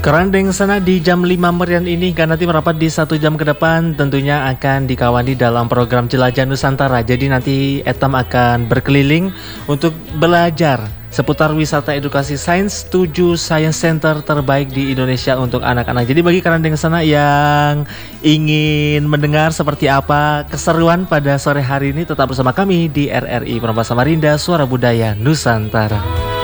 Kerandeng sana di jam 5 merian ini kan nanti merapat di 1 jam ke depan tentunya akan dikawani dalam program Jelajah Nusantara. Jadi nanti Etam akan berkeliling untuk belajar seputar wisata edukasi sains 7 Science Center terbaik di Indonesia untuk anak-anak. Jadi bagi Kerandeng sana yang ingin mendengar seperti apa keseruan pada sore hari ini, tetap bersama kami di RRI Prambanan Samarinda, Suara Budaya Nusantara.